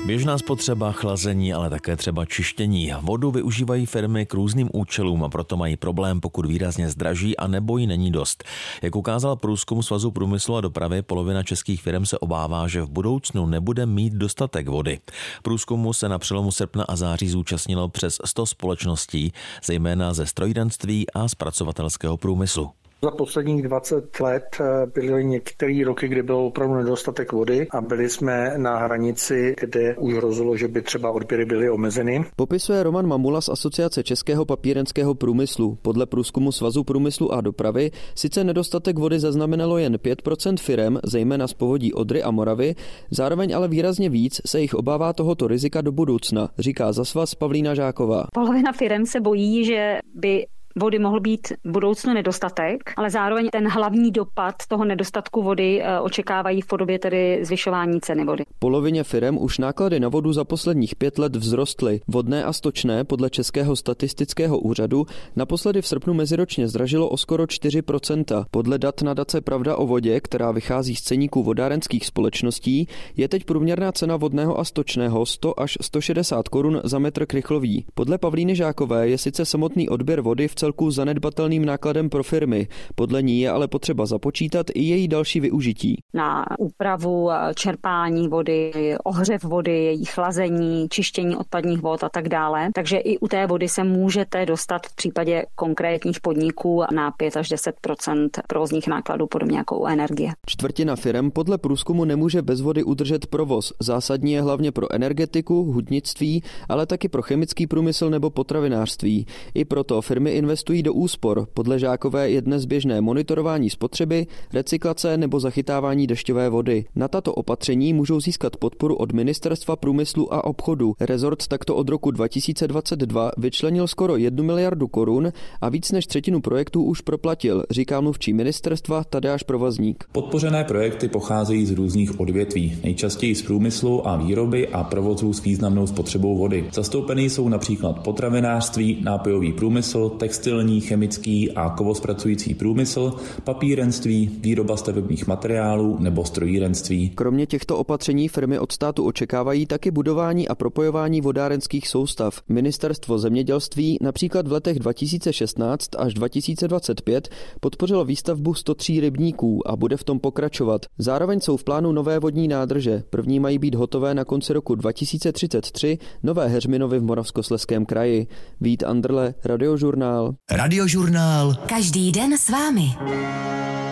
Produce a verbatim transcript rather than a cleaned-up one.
Běžná spotřeba, chlazení, ale také třeba čištění. Vodu využívají firmy k různým účelům a proto mají problém, pokud výrazně zdraží a nebo jí není dost. Jak ukázal průzkum Svazu průmyslu a dopravy, polovina českých firm se obává, že v budoucnu nebude mít dostatek vody. Průzkumu se na přelomu srpna a září zúčastnilo přes sto společností, zejména ze strojírenství a zpracovatelského průmyslu. Za posledních dvacet let byly některé roky, kdy byl opravdu nedostatek vody a byli jsme na hranici, kde už hrozilo, že by třeba odběry byly omezeny. Popisuje Roman Mamula z Asociace českého papírenského průmyslu. Podle průzkumu Svazu průmyslu a dopravy sice nedostatek vody zaznamenalo jen pět procent firem, zejména z povodí Odry a Moravy, zároveň ale výrazně víc se jich obává tohoto rizika do budoucna, říká za svaz Pavlína Žáková. Polovina firem se bojí, že by vody mohl být v budoucnu nedostatek, ale zároveň ten hlavní dopad toho nedostatku vody očekávají v podobě tedy zvyšování ceny vody. Polovině firem už náklady na vodu za posledních pět let vzrostly. Vodné a stočné podle Českého statistického úřadu naposledy v srpnu meziročně zdražilo o skoro čtyři procenta. Podle dat nadace Pravda o vodě, která vychází z ceníků vodárenských společností, je teď průměrná cena vodného a stočného sto až sto šedesát korun za metr krychlový. Podle Pavlíny Žákové je sice samotný odběr vody v celku zanedbatelným nákladem pro firmy. Podle ní je ale potřeba započítat i její další využití. Na úpravu čerpání vody, ohřev vody, její chlazení, čištění odpadních vod a tak dále. Takže i u té vody se můžete dostat v případě konkrétních podniků na pět až deset procent provozních nákladů, podobně jako u energie. Čtvrtina firem podle průzkumu nemůže bez vody udržet provoz. Zásadní je hlavně pro energetiku, hutnictví, ale taky pro chemický průmysl nebo potravinářství. I proto firmy investují do úspor. Podle Žákové je dnes běžné monitorování spotřeby, recyklace nebo zachytávání dešťové vody. Na tato opatření můžou získat podporu od Ministerstva průmyslu a obchodu. Rezort takto od roku dva tisíce dvacet dva vyčlenil skoro jednu miliardu korun a víc než třetinu projektů už proplatil, říká mluvčí ministerstva Tadeáš Provazník. Podpořené projekty pocházejí z různých odvětví, nejčastěji z průmyslu a výroby a provozu s významnou spotřebou vody. Zastoupený jsou například potravinářství, nápojový průmysl, textilní, chemický a kovospracující průmysl, papírenství, výroba stavebních materiálů nebo strojírenství. Kromě těchto opatření firmy od státu očekávají taky budování a propojování vodárenských soustav. Ministerstvo zemědělství například v letech dva tisíce šestnáct až dva tisíce dvacet pět podpořilo výstavbu sto tří rybníků a bude v tom pokračovat. Zároveň jsou v plánu nové vodní nádrže. První mají být hotové na konci roku dva tisíce třicet tři, Nové Heřminovy v Moravskoslezském kraji. Vít Andrle, Radiožurnál. Radiožurnál. Každý den s vámi.